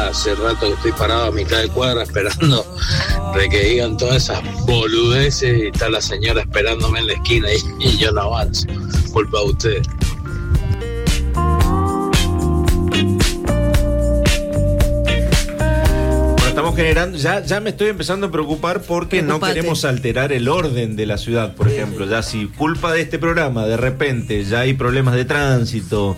hace rato que estoy parado a mitad de cuadra esperando de que digan todas esas boludeces y está la señora esperándome en la esquina y yo no avanzo. Culpa de ustedes. Estamos generando, ya me estoy empezando a preocupar porque no queremos alterar el orden de la ciudad, por ejemplo. Ya si culpa de este programa de repente ya hay problemas de tránsito,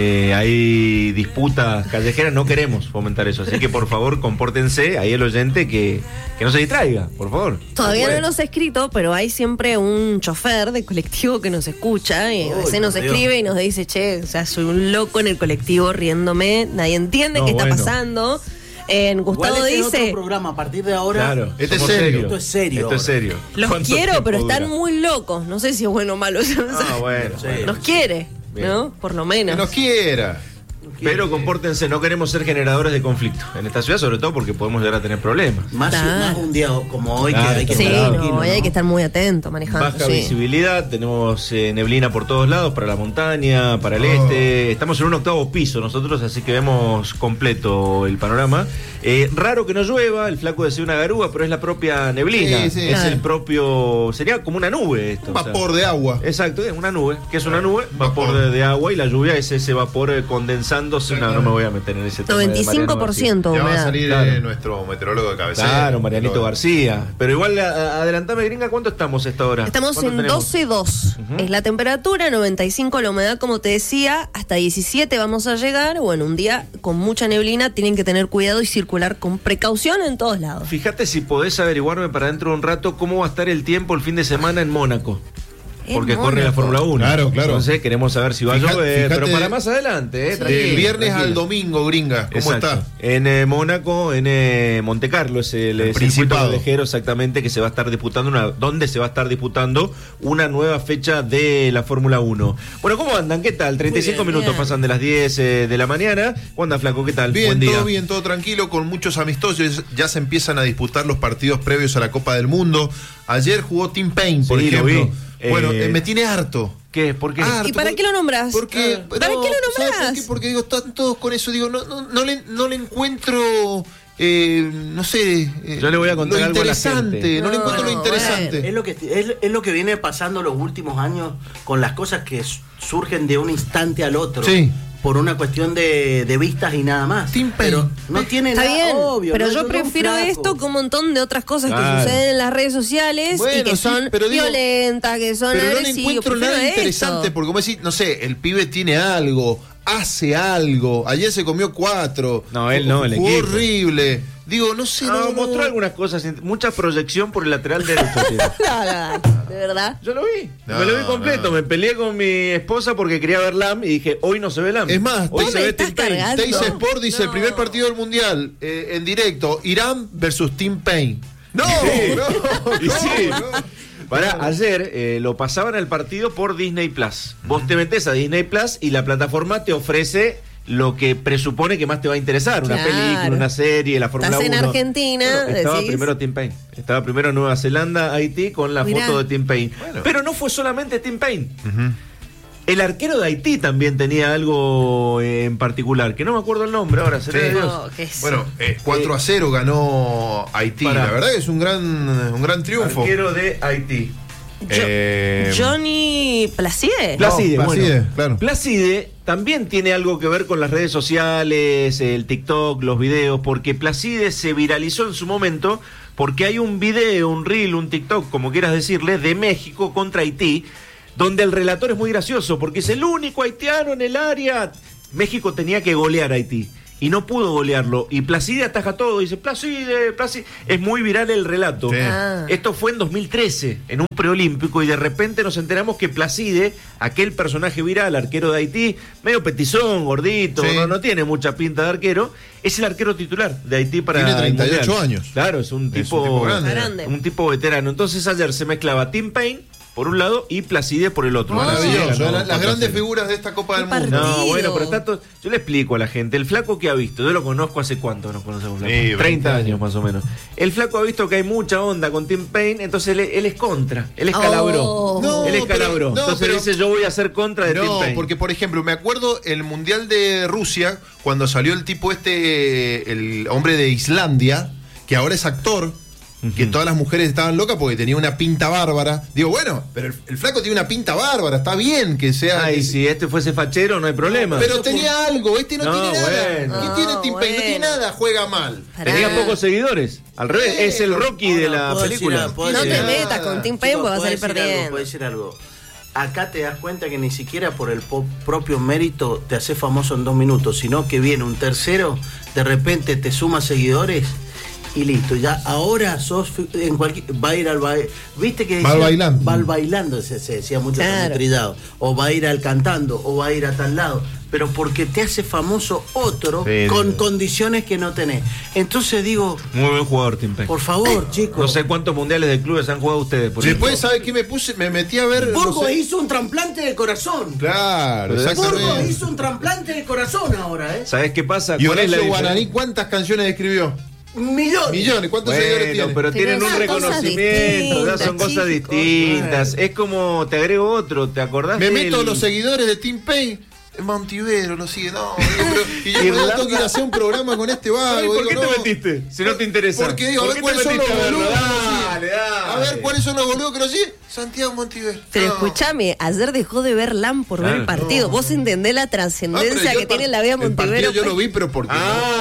hay disputas callejeras, no queremos fomentar eso. Así que por favor compórtense, ahí el oyente que no se distraiga, por favor. Todavía no nos ha escrito, pero hay siempre un chofer de colectivo que nos escucha y a veces nos escribe y nos dice, che, o sea, soy un loco en el colectivo riéndome, nadie entiende qué está pasando. Gustavo dice, es otro programa a partir de ahora. Claro, esto es serio. Esto es serio. Esto es serio. Los quiero, pero están muy locos. No sé si es bueno o malo. Bueno. Los quiere, bien, ¿no? Por lo menos. Que nos quiera. Pero compórtense, no queremos ser generadores de conflicto en esta ciudad, sobre todo porque podemos llegar a tener problemas. Más un día como hoy, claro, que hay que estar hoy hay que estar muy atento manejando. Baja visibilidad, tenemos neblina por todos lados, para la montaña, para el este. Estamos en un 8º piso nosotros, así que vemos completo el panorama. Raro que no llueva, el flaco decía una garúa, pero es la propia neblina. Sí, es el propio, sería como una nube esto. Vapor de agua. Exacto, es una nube. ¿Qué es una nube? Vapor de agua, y la lluvia es ese vapor condensándose. No me voy a meter en ese tema. 95% ya va a salir nuestro meteorólogo de cabecera. Claro, Marianito García. Pero igual, adelantame, gringa, ¿cuánto estamos a esta hora? Estamos en 12.2. Es la temperatura, 95 la humedad, como te decía, hasta 17 vamos a llegar. Bueno, un día con mucha neblina, tienen que tener cuidado y circular con precaución en todos lados. Fíjate si podés averiguarme para dentro de un rato cómo va a estar el tiempo el fin de semana en Mónaco. Porque corre la Fórmula 1. Claro. Entonces queremos saber si va a llover, pero para más adelante. Del viernes al domingo, gringa. ¿Cómo está? En Mónaco, en Monte Carlo, es el circuito callejero, exactamente, que se va a estar disputando donde se va a estar disputando una nueva fecha de la Fórmula 1. Bueno, ¿cómo andan? ¿Qué tal? 35 minutos pasan de las 10 de la mañana. ¿Cómo anda, flaco? ¿Qué tal? Bien, buen día. Todo bien, todo tranquilo, con muchos amistosos. Ya se empiezan a disputar los partidos previos a la Copa del Mundo. Ayer jugó Tim Payne, por ejemplo. Bueno, me tiene harto. ¿Qué? ¿Por qué? ¿Y para qué lo nombras? ¿Para qué lo nombras? Porque digo, están todos con eso. Digo, no le encuentro, no sé. Yo le voy a contar lo algo interesante. a la gente. No le encuentro lo interesante. Es lo que viene pasando los últimos años con las cosas que surgen de un instante al otro. Sí. Por una cuestión de vistas y nada más. Pero no tiene nada, bien, obvio. Pero yo prefiero esto que un montón de otras cosas que suceden en las redes sociales y que son violentas, que son agresivas. Pero no le encuentro nada interesante, porque como decís, no sé, el pibe tiene algo, hace algo, ayer se comió 4. No, él no, el equipo. Horrible. Digo, no sé. Mostró algunas cosas, mucha proyección por el lateral derecho. ¿De verdad? Yo lo vi, me lo vi completo. Me peleé con mi esposa porque quería ver LAM y dije, hoy no se ve LAM. Es más, hoy se ve Tim Payne. Teis Sport dice, el primer partido del Mundial, en directo, Irán versus Tim Payne. No. Pará, ayer lo pasaban al partido por Disney Plus. Vos te metés a Disney Plus y la plataforma te ofrece lo que presupone que más te va a interesar, una película, una serie, la Fórmula 1. Estás en Argentina, estaba primero Tim Payne. Estaba primero Nueva Zelanda, Haití, con la foto de Tim Payne. Bueno. Pero no fue solamente Tim Payne. El arquero de Haití también tenía algo en particular, que no me acuerdo el nombre ahora. Bueno, 4-0 ganó Haití. La verdad que es un gran triunfo. Arquero de Haití. Johnny Placide. Claro. Placide también tiene algo que ver con las redes sociales, el TikTok, los videos, porque Placide se viralizó en su momento porque hay un video, un reel, un TikTok, como quieras decirle, de México contra Haití, donde el relator es muy gracioso porque es el único haitiano en el área. México tenía que golear a Haití y no pudo golearlo, y Placide ataja todo, dice Placide. Es muy viral el relato. Esto fue en 2013, en un preolímpico, y de repente nos enteramos que Placide, aquel personaje viral, arquero de Haití, medio petizón, gordito, no tiene mucha pinta de arquero, es el arquero titular de Haití para tiene 38 años. Claro, es un tipo grande. Un tipo veterano. Entonces ayer se mezclaba Tim Payne por un lado y Placide por el otro. Maravilloso. Las grandes figuras de esta Copa del Mundo. No, bueno, pero está todo, yo le explico a la gente. El flaco que ha visto, yo lo conozco hace cuánto nos conocemos, flaco. 30 años más o menos. El flaco ha visto que hay mucha onda con Tim Payne, entonces él es contra. Él es calabró. Él es calabró. Entonces dice, yo voy a ser contra de Tim Payne. No, porque por ejemplo, me acuerdo el Mundial de Rusia, cuando salió el tipo el hombre de Islandia, que ahora es actor, que todas las mujeres estaban locas porque tenía una pinta bárbara. Digo, bueno, pero el flaco tiene una pinta bárbara, está bien que sea... Ay, si este fuese fachero no hay problema. Pero tenía algo, este no tiene nada. Bueno. ¿Qué tiene Tim Payne? No tiene nada, juega mal. Tenía pocos seguidores. Al revés, es el Rocky de la película. No te metas con Tim Payne porque vas a salir perdiendo. Puedo decir algo. Acá te das cuenta que ni siquiera por el propio mérito te haces famoso en 2 minutos, sino que viene un tercero, de repente te suma seguidores y listo. Ya ahora sos en cualquier, va a ir al baile, viste que decía, va al bailando, se decía mucho, claro, trillado, o va a ir al cantando, o va a ir a tal lado, pero porque te hace famoso otro con condiciones que no tenés. Entonces digo, muy buen jugador Tim Payne. Por favor, chicos. No sé cuántos mundiales de clubes han jugado ustedes. Después, ¿sabes qué me metí a ver? Burgos hizo un trasplante de corazón. Claro, Burgos hizo un trasplante de corazón ahora, ¿Sabes qué pasa? Y Horacio Guaraní, ¿cuántas canciones escribió? Millones. ¿Cuántos seguidores tiene? Pero tienen un reconocimiento, ya son cosas distintas. Es como, te agrego otro, ¿te acordás? Me meto los seguidores de Tim Payne. Montivero lo sigue, no. Y yo tengo que ir a hacer un programa con este vago. ¿Por qué te metiste? Si no te interesa. Porque digo, a ver cuáles son los boludos. A ver cuáles son los boludos que lo siguen. Santiago Montivero. Pero escúchame, ayer dejó de ver LAM por ver el partido. Vos entendés la trascendencia que tiene en la vida Montivero. El partido yo lo vi, pero porque.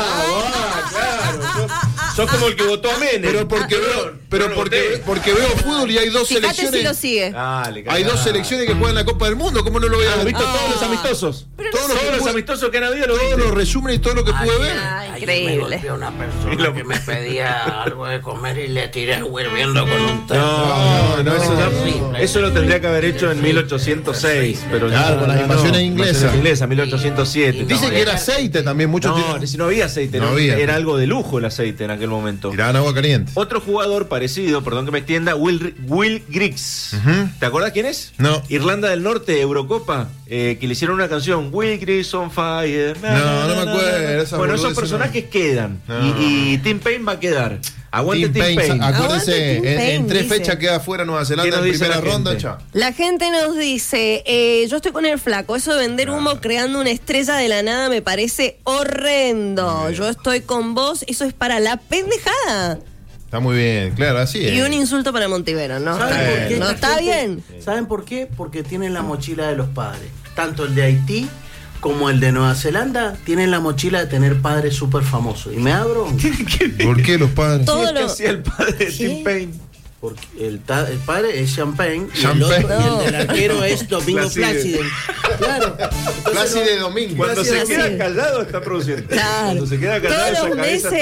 Claro. Sos como el que votó a Menem. Pero porque veo fútbol y hay dos selecciones. Si lo sigue. Hay dos selecciones que juegan la Copa del Mundo. ¿Cómo no lo voy a ver? ¿Visto todos los amistosos? Todos los amistosos que han habido, todos los resúmenes y todo lo que pude ver. Increíble. Me golpeó una persona que me pedía algo de comer y le tiré hirviendo con un termo. No, eso lo tendría que haber hecho en 1806. Pero claro, con las invasiones inglesas. 1807. Dicen que era aceite también. Si no había aceite, era algo de lujo el aceite en aquel momento. Tiraban agua caliente. Otro jugador parecido, perdón que me extienda, Will Griggs. ¿Te acordás quién es? No. Irlanda del Norte, Eurocopa, que le hicieron una canción, Will Griggs on fire. No me acuerdo. Bueno, esos personajes quedan. Y Tim Payne va a quedar. Aguante Tim Payne. Acuérdense, en 3 fechas queda fuera Nueva Zelanda en primera ronda. La gente nos dice, yo estoy con el flaco, eso de vender humo creando una estrella de la nada me parece horrendo. Yo estoy con vos, eso es para la pendejada. Está muy bien, claro, así es. Y un insulto para Montivero, ¿no? No está bien. ¿Saben por qué? Porque tienen la mochila de los padres. Tanto el de Haití como el de Nueva Zelanda tienen la mochila de tener padres súper famosos. Y me abro. ¿Por qué los padres? ¿Qué hacía el padre de Tim Payne? Porque el padre es Champagne. Y el del arquero es Domingo Plácido. Claro. Plácido Domingo. Cuando se queda callado está produciendo. Claro. Cuando se queda callado todos los meses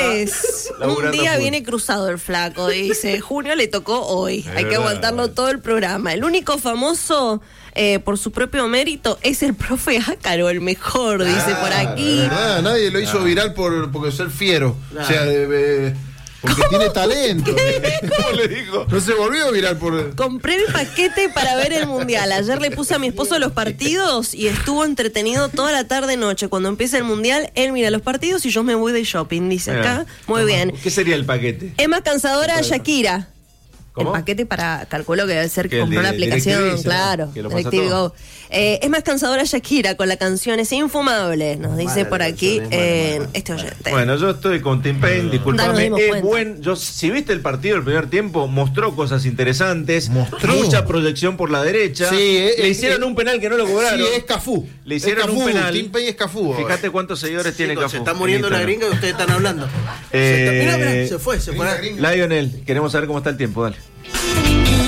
un día viene cruzado el flaco. Dice, junio le tocó hoy. Hay que aguantarlo todo el programa. El único famoso por su propio mérito es el profe Ácaro, el mejor, dice por aquí. Nadie lo hizo viral por ser fiero. O sea, porque tiene talento. ¿Cómo le dijo? No se volvió viral por... Compré el paquete para ver el mundial. Ayer le puse a mi esposo los partidos y estuvo entretenido toda la tarde-noche. Cuando empieza el mundial, él mira los partidos y yo me voy de shopping, dice acá. Muy bien. ¿Qué sería el paquete? Es más cansadora Shakira. ¿Cómo? El paquete para, calculo que debe ser que compró la aplicación, claro. DirecTV Go. Es más cansadora Shakira con la canción Es Infumable, nos dice por aquí este oyente. Bueno, yo estoy con Tim Payne, discúlpame. Es buen. Si viste el partido el primer tiempo, mostró cosas interesantes. Mucha proyección por la derecha. Sí, le hicieron un penal que no lo cobraron. Sí, es Cafú. Le hicieron un penal. Tim Payne es Cafú. Fíjate cuántos seguidores tiene Cafú. Se está muriendo la gringa y ustedes están hablando. Mira, se fue. Lionel, queremos saber cómo está el tiempo, dale.